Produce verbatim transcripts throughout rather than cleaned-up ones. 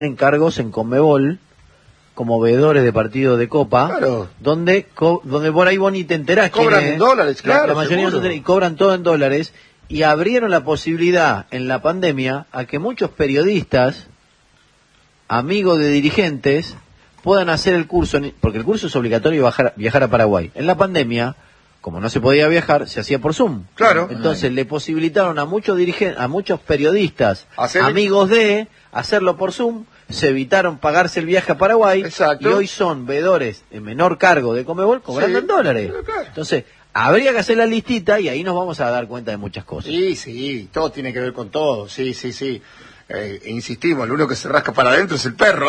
encargos en Conmebol como veedores de partidos de Copa, claro, donde co donde por ahí vos ni te enterás. Cobran en dólares, claro. La, la mayoría no te, y cobran todo en dólares, y abrieron la posibilidad en la pandemia a que muchos periodistas, amigos de dirigentes, puedan hacer el curso, porque el curso es obligatorio viajar, viajar a Paraguay. En la pandemia, como no se podía viajar, se hacía por Zoom. Claro. Entonces Ay. le posibilitaron a muchos dirigentes, a muchos periodistas, ¿Hacer amigos de, hacerlo por Zoom. Se evitaron pagarse el viaje a Paraguay. Exacto. Y hoy son veedores en menor cargo de Conmebol cobrando sí, en dólares. Claro. Entonces, habría que hacer la listita y ahí nos vamos a dar cuenta de muchas cosas. Sí, sí, todo tiene que ver con todo, sí, sí, sí. Eh, insistimos, lo único que se rasca para adentro es el perro.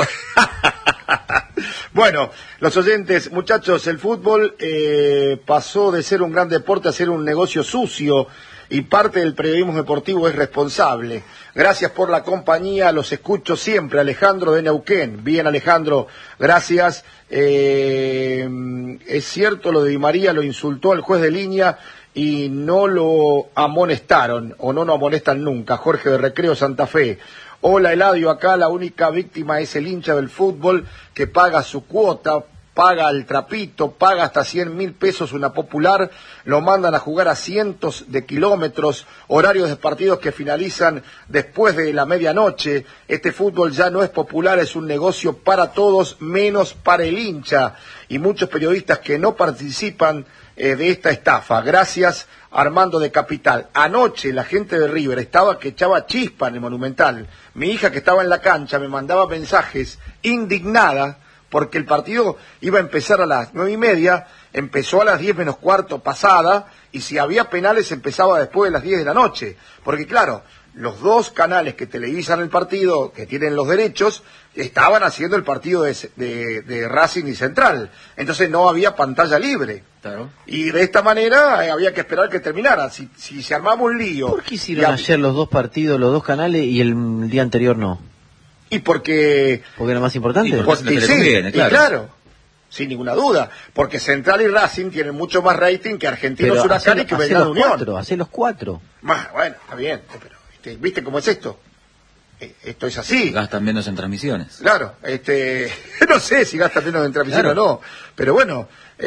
Bueno, los oyentes, muchachos, el fútbol eh, pasó de ser un gran deporte a ser un negocio sucio, y parte del periodismo deportivo es responsable. Gracias por la compañía, los escucho siempre. Alejandro de Neuquén. Bien, Alejandro, gracias. Eh, es cierto, lo de Di María lo insultó al juez de línea y no lo amonestaron, o no lo amonestan nunca. Jorge de Recreo Santa Fe. Hola, Eladio, acá la única víctima es el hincha del fútbol que paga su cuota, paga el trapito, paga hasta cien mil pesos una popular, lo mandan a jugar a cientos de kilómetros, horarios de partidos que finalizan después de la medianoche. Este fútbol ya no es popular, es un negocio para todos, menos para el hincha. Y muchos periodistas que no participan eh, de esta estafa. Gracias, Armando de Capital. Anoche la gente de River estaba que echaba chispa en el Monumental. Mi hija, que estaba en la cancha, me mandaba mensajes indignada porque el partido iba a empezar a las nueve y media, empezó a las diez menos cuarto pasada, y si había penales empezaba después de las diez de la noche. Porque claro, los dos canales que televisan el partido, que tienen los derechos, estaban haciendo el partido de, de, de Racing y Central. Entonces no había pantalla libre. Claro. Y de esta manera eh, había que esperar que terminara. Si, si se armaba un lío... ¿Por qué hicieron a... ayer los dos partidos, los dos canales, y el, el día anterior no? Y porque... Porque era más importante. Y porque, porque sí, conviene, claro. Y claro, sin ninguna duda. Porque Central y Racing tienen mucho más rating que Argentinos, Huracán y que Belgrano Unión. Cuatro, hacé los cuatro. Más, bueno, está bien. Pero, este, ¿viste cómo es esto? Eh, esto es así. Gastan menos en transmisiones. Claro, este, no sé si gastan menos en transmisiones claro. o no. Pero bueno,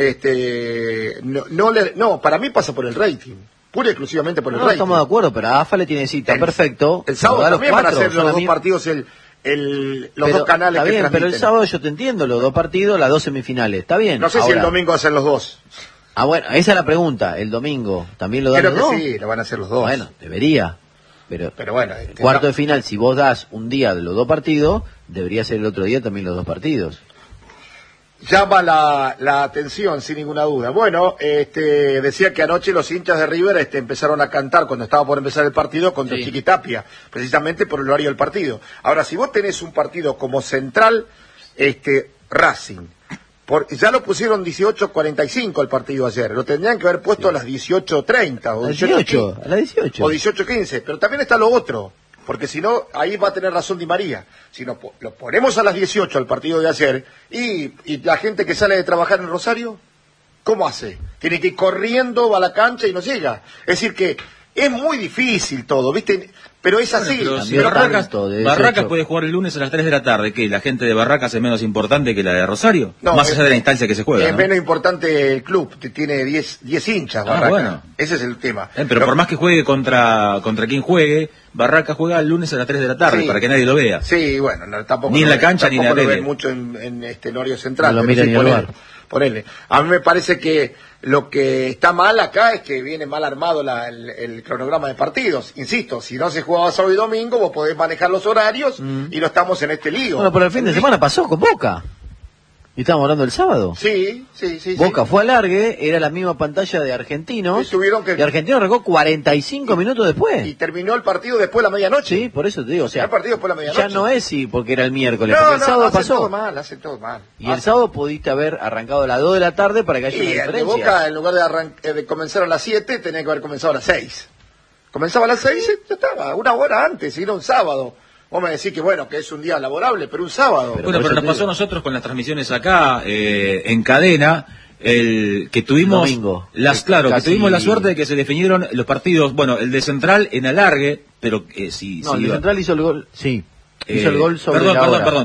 este, no, no, le, no, para mí pasa por el rating. Pura y exclusivamente por el no, rating. Estamos de acuerdo, pero a AFA le tiene cita, el, perfecto. El sábado también van a hacer los dos partidos el... El, los pero, dos canales está que bien, transmiten. Pero el sábado yo te entiendo, los dos partidos, las dos semifinales, está bien. No sé Ahora, si el domingo hacen los dos. Ah, bueno, esa es la pregunta, el domingo, ¿también lo dan Creo los que dos? Sí, lo van a hacer los dos. Bueno, debería, pero, pero bueno, este, cuarto no. de final, si vos das un día de los dos partidos, debería ser el otro día también los dos partidos. Llama la, la atención, sin ninguna duda. Bueno, este, decía que anoche los hinchas de River este, empezaron a cantar cuando estaba por empezar el partido contra sí. Chiquitapia, precisamente por el horario del partido. Ahora, si vos tenés un partido como Central, este, Racing, por, ya lo pusieron dieciocho cuarenta y cinco el partido ayer, lo tendrían que haber puesto sí. a las dieciocho treinta o dieciocho, a las dieciocho. O dieciocho quince, pero también está lo otro. Porque si no, ahí va a tener razón Di María. Si no, lo ponemos a las dieciocho al partido de ayer, y, y la gente que sale de trabajar en Rosario, ¿cómo hace? Tiene que ir corriendo, va a la cancha y no llega. Es decir que es muy difícil todo, ¿viste? Pero es así. Bueno, pero si Barracas, Barracas puede jugar el lunes a las tres de la tarde, ¿qué? ¿La gente de Barracas es menos importante que la de Rosario? No, más es, allá de la instancia que se juega, Es ¿no? menos importante el club, que tiene diez hinchas, Barracas. Ah, bueno. Ese es el tema. Eh, pero, pero por más que juegue contra contra quien juegue, Barracas juega el lunes a las tres de la tarde, sí, para que nadie lo vea. Sí, bueno, no, tampoco ni en la cancha ve, ni en la tele. tele. Lo ven mucho en, en este Norio Central. No lo miran sí, ni al bar. Ponele. A mí me parece que lo que está mal acá es que viene mal armado la, el, el cronograma de partidos. Insisto, si no se jugaba sábado y domingo, vos podés manejar los horarios mm. y no estamos en este lío. Bueno, pero el fin de semana pasó con Boca. ¿Y estamos hablando del sábado? Sí, sí, sí. Boca sí. fue al largue, era la misma pantalla de Argentinos. Y tuvieron que... Y Argentinos arrancó cuarenta y cinco minutos después. Y terminó el partido después de la medianoche. Sí, por eso te digo, o sea, el partido después de la medianoche. Ya no es sí, porque era el miércoles, no, porque el no, sábado hacen pasó. todo mal, hacen todo mal. Y el sábado pudiste haber arrancado a las dos de la tarde para que haya y una diferencia. Y el de Boca, en lugar de, arran- de comenzar a las siete, tenía que haber comenzado a las seis. Comenzaba a las seis y ya estaba, una hora antes, y era un sábado. Vos me decís que bueno, que es un día laborable, pero un sábado. Pero bueno, pero nos pasó a nosotros con las transmisiones acá, eh, en cadena, el que tuvimos Domingo, las claro casi... que tuvimos la suerte de que se definieron los partidos, bueno, el de Central en alargue, pero eh, si no si el de iba... Central hizo el gol, sí, Hizo el gol sobre perdón, la perdón, hora. perdón.